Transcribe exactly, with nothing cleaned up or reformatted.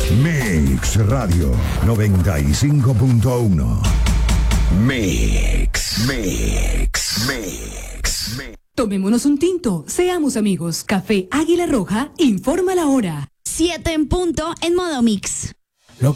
Mix Radio noventa y cinco punto uno. Mix, Mix, Mix, Mix. Tomémonos un tinto, seamos amigos. Café Águila Roja informa la hora. Siete en punto en modo mix.